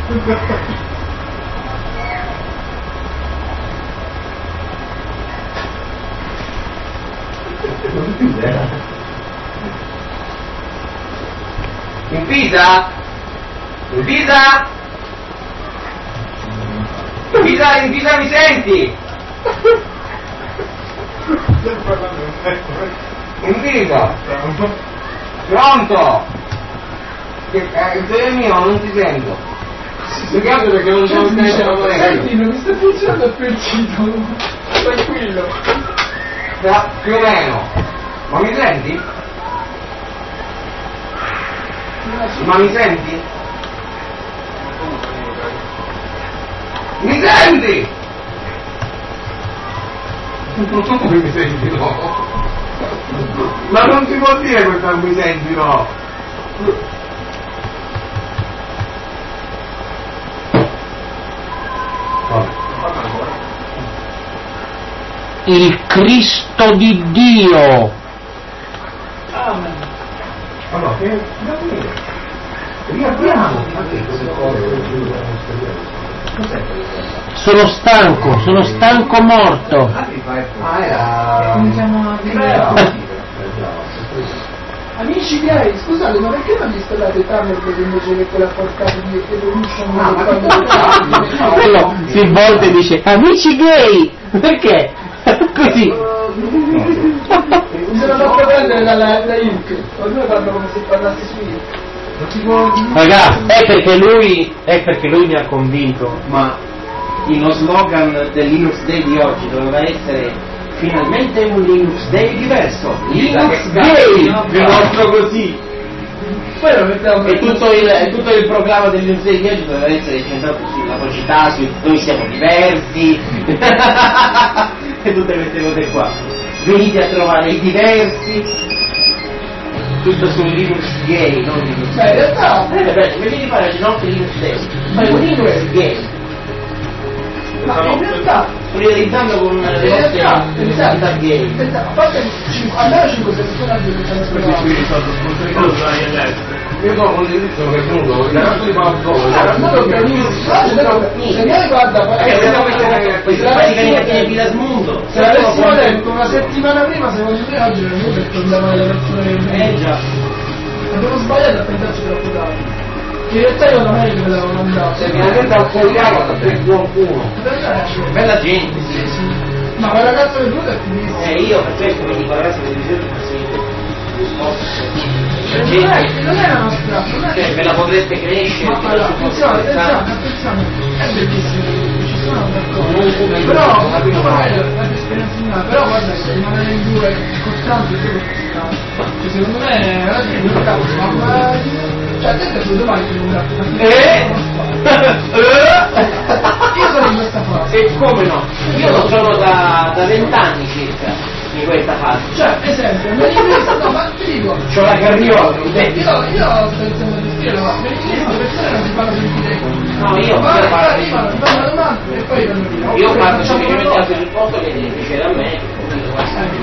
In Pisa? In Pisa? In Pisa mi senti? In Pisa? Pronto? Il telefono mio non ti sento. Mi capisco perché non sono il telefono. Senti, non mi sta funzionando più il sito. Tranquillo. Più o meno. Ma mi senti? Ma mi senti? Mi senti? Mi senti no? Ma non si può dire questo mi senti no? Il Cristo di Dio. Amen. Allora, riapriamo. Sono stanco morto. Amici miei, scusate, ma perché non installate Thunderbird invece che quella portata di Evolution? Quello si volta e dice amici gay. Perché? Così. Mi sono fatto prendere da Ilk. Ognuno parla come se parlassi su Ilk. Raga, è perché lui mi ha convinto, ma lo slogan del Linux Day di oggi doveva essere finalmente un Linux Day diverso, Linux Day, il nostro così. Poi lo mettiamo E tutto il programma del Linux Day di oggi doveva essere centrato sulla società, su noi siamo diversi e tutte queste cose qua. Venite a trovare i diversi, tutto sul Linux Gay, non Linux Gay. In realtà invece di fare il nostro Linux Day, fai un Linux Gay. ma in realtà Realizzando con le nostre identità gay. A parte almeno 5 personaggi che stanno Io sono un indirizzo che è venuto, il ragazzo di molto bravissimo. Se mi guarda, se l'avessimo detto una settimana prima, secondo me oggi non è detto andare alle persone. Già. Abbiamo sbagliato a pensarci troppo tardi. In realtà io non è che me l'avevano mandato. Se finalmente al fogliato da 3 qualcuno. Bella gente. Sì, sì. Ma quel ragazzo che è venuto è finissimo. Io per questo mi dico ragazzi che dite Non è la nostra. Cioè ve la potreste crescere. Ma allora, attenzione, è bellissimo. Ci sono d'accordo. Però, la tua esperienza finale, però guarda che rimanere in due costante è secondo me alla fine non cazzo, ma cioè te sei domani che non io sono in questa fase. E come no? Io lo sono da 20 anni circa in questa fase. Cioè, esempio, no, ma ti dico, c'ho la carriola. io sto iniziando a gestire la le persone non si fanno sentire. No, io fanno la domanda e poi vanno via. Io parlo semplicemente al presupposto che dice da me